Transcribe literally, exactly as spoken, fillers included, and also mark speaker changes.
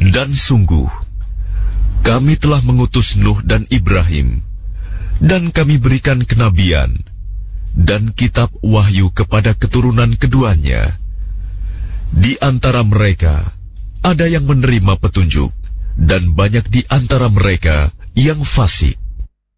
Speaker 1: Dan sungguh, kami telah mengutus Nuh dan Ibrahim, dan kami berikan kenabian dan kitab wahyu kepada keturunan keduanya. Di antara mereka ada yang menerima petunjuk, dan banyak di antara mereka yang fasik.